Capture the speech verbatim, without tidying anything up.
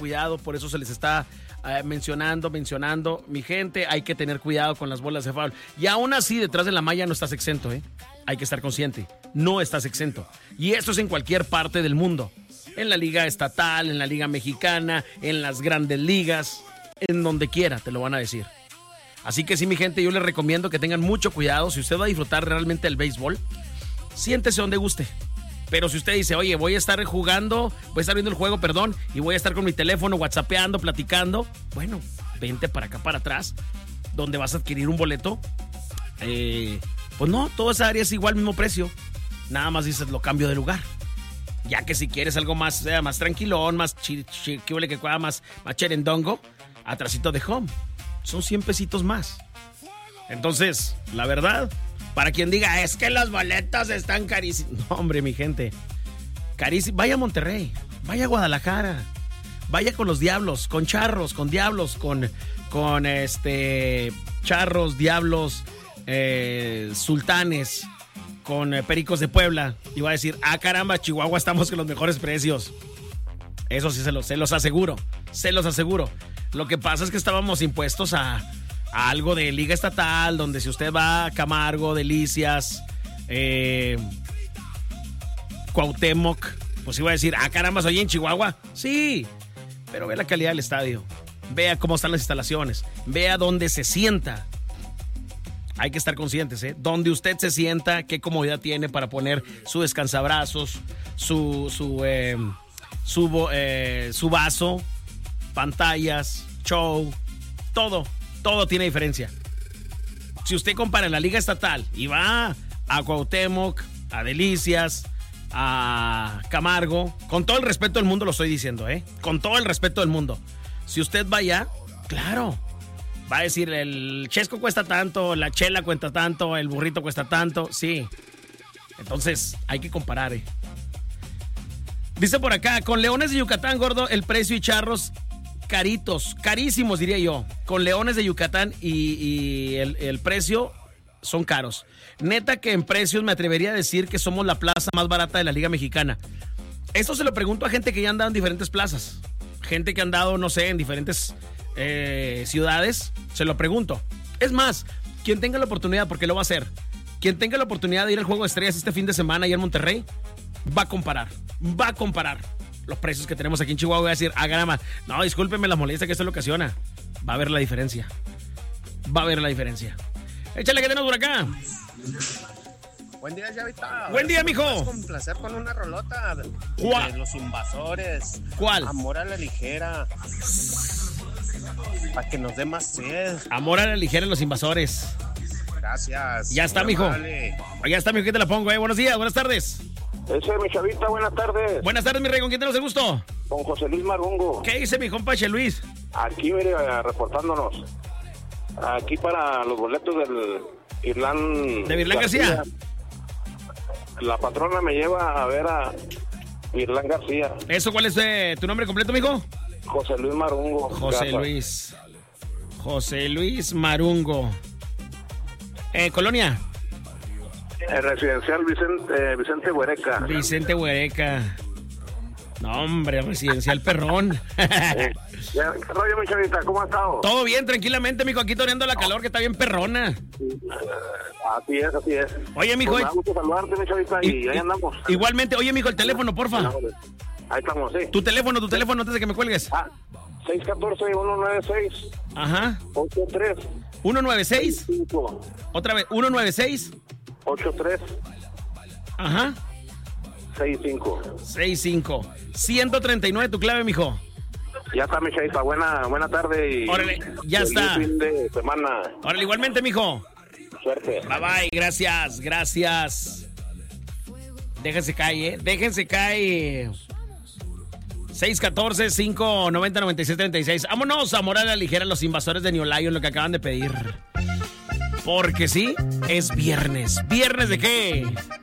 cuidado, por eso se les está eh, mencionando, mencionando. Mi gente, hay que tener cuidado con las bolas de foul. Y aún así, detrás de la malla no estás exento, ¿eh? Hay que estar consciente, no estás exento. Y esto es en cualquier parte del mundo. En la liga estatal, en la liga mexicana, en las grandes ligas, en donde quiera te lo van a decir. Así que sí, mi gente, yo les recomiendo que tengan mucho cuidado. Si usted va a disfrutar realmente del béisbol, siéntese donde guste. Pero si usted dice, oye, voy a estar jugando, voy a estar viendo el juego, perdón, y voy a estar con mi teléfono, whatsappeando, platicando, bueno, vente para acá, para atrás, donde vas a adquirir un boleto. Eh, pues no, toda esa área es igual, mismo precio. Nada más dices, lo cambio de lugar. Ya que si quieres algo más, eh, más tranquilón, más chi, chi, que huele que cuada, más, más cherendongo, atrasito de home. Son cien pesitos más. Entonces, la verdad, para quien diga, es que las boletas están carísimas. No, hombre, mi gente. Carísimas. Vaya a Monterrey, vaya a Guadalajara, vaya con los diablos, con charros, con diablos, con, con este, charros, diablos, eh, sultanes, con eh, pericos de Puebla. Y va a decir, ah, caramba, Chihuahua estamos con los mejores precios. Eso sí se los, se los aseguro, se los aseguro. Lo que pasa es que estábamos impuestos a, a algo de liga estatal, donde si usted va a Camargo, Delicias, eh, Cuauhtémoc, pues iba a decir, ah, caramba, soy en Chihuahua. Sí, pero ve la calidad del estadio, vea cómo están las instalaciones, vea dónde se sienta. Hay que estar conscientes, ¿eh? Donde usted se sienta, qué comodidad tiene para poner su descansabrazos, su, su, eh, su, eh, su vaso, pantallas, show, todo, todo tiene diferencia. Si usted compara la liga estatal y va a Cuauhtémoc, a Delicias, a Camargo, con todo el respeto del mundo lo estoy diciendo, ¿eh? Con todo el respeto del mundo. Si usted va allá, claro, va a decir, el chesco cuesta tanto, la chela cuesta tanto, el burrito cuesta tanto, sí. Entonces, hay que comparar, ¿eh? Dice por acá, con Leones de Yucatán, gordo, el precio y charros caritos, carísimos diría yo. Con Leones de Yucatán y, y el, el precio son caros. Neta que en precios me atrevería a decir que somos la plaza más barata de la Liga Mexicana. Esto se lo pregunto a gente que ya ha andado en diferentes plazas. Gente que ha andado, no sé, en diferentes eh, ciudades. Se lo pregunto. Es más, quien tenga la oportunidad, porque lo va a hacer, quien tenga la oportunidad de ir al Juego de Estrellas este fin de semana allá en Monterrey, va a comparar, va a comparar los precios que tenemos aquí en Chihuahua. Voy a decir, ah, caramba, no, discúlpenme la molestia que esto le ocasiona. Va a haber la diferencia. Va a haber la diferencia. Échale que tenemos por acá. Buen día, Chavita. Buen día, mijo. Con placer con una rolota de, ¿Cuál? de Los Invasores. ¿Cuál? Amor a la ligera. Para que nos dé más sed. Amor a la ligera en Los Invasores. Gracias. Ya está, mijo. Vale. Ya está, mijo, que te la pongo, eh. Buenos días, buenas tardes. Ese es mi Chavita, buenas tardes. Buenas tardes, mi rey, ¿con quién tenemos el gusto? Con José Luis Marungo. ¿Qué dice mi compa Che Luis? Aquí, mire, reportándonos. Aquí para los boletos del Irlán... ¿De Irlán García? García? La patrona me lleva a ver a Irlán García. ¿Eso cuál es eh, tu nombre completo, mijo? José Luis Marungo. José Casa. Luis. José Luis Marungo. Eh, ¿Colonia? El residencial Vicente, eh, Vicente Huereca. Vicente Huereca. No, hombre, residencial perrón. eh, ya, ¿qué rollo, mi Chavita? ¿Cómo has estado? Todo bien, tranquilamente, mijo, aquí toreando la calor que está bien perrona. Así es, así es. Oye, mijo. Pues me da gusto saludarte, mi Chavita, y, y ahí andamos. Igualmente, oye, mijo, el teléfono, porfa. Ahí estamos, sí. Tu teléfono, tu teléfono, antes de que me cuelgues. Ah, seis uno cuatro, uno nueve seis. Ajá. ocho tres. uno nueve seis. Otra vez, uno nueve seis. ocho tres. Ajá. seis cinco. seis cinco. ciento treinta y nueve tu clave, mijo. Ya está, mi Chavita. Buena, buena tarde y... Órale, ya está. Fin de semana. Órale, igualmente, mijo. Suerte. Bye, bye. Gracias, gracias. Déjense caer, ¿eh? Déjense caer. seis uno cuatro, cinco nueve cero, nueve seis tres seis. Vámonos a Moral a la Ligera, Los Invasores de New Lion, lo que acaban de pedir. Porque sí, es viernes. ¿Viernes de qué?